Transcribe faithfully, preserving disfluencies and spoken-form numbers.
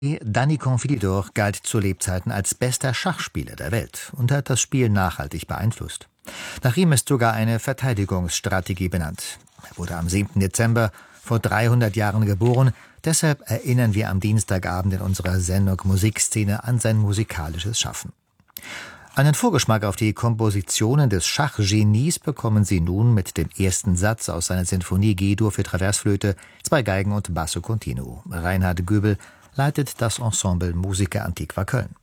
Danny Confidor galt zu Lebzeiten als bester Schachspieler der Welt und hat das Spiel nachhaltig beeinflusst. Nach ihm ist sogar eine Verteidigungsstrategie benannt. Er wurde am siebten Dezember vor dreihundert Jahren geboren, deshalb erinnern wir am Dienstagabend in unserer Sendung Musikszene an sein musikalisches Schaffen. Einen Vorgeschmack auf die Kompositionen des Schachgenies bekommen Sie nun mit dem ersten Satz aus seiner Sinfonie G-Dur für Traversflöte, zwei Geigen und Basso Continuo. Reinhard Göbel leitet das Ensemble Musica Antiqua Köln.